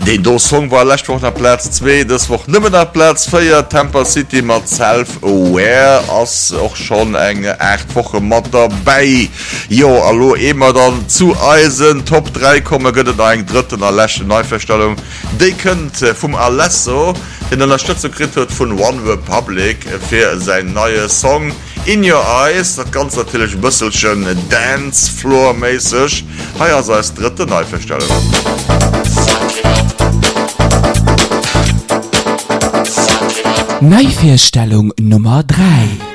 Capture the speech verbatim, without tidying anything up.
Den Do Song war lecht woch nach Platz zwei, das woch nimmer nach Platz vier, Tampa City mat Self-Aware ass auch schon eng acht Woche mat dabei. Jo, hallo immer dann zu Eisen, Top drei komme gëtt eng dritten erlächte Neuverstellung. De könnt vum Alesso den Unterstützung krit huet vun One Republic fir sein neue Song In Your Eyes, dat ganz natürlich bësselchen Dancefloor-mäßig. Heier se als dritte Neuverstellung. Neuverstellung Nummer drei.